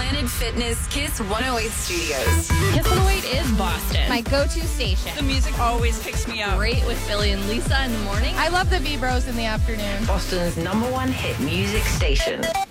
Planet Fitness Kiss 108 Studios. Kiss 108 is Boston. My go-to station. The music always picks me up. Great with Philly and Lisa in the morning. I love the V-Bros in the afternoon. Boston's #1 hit music station.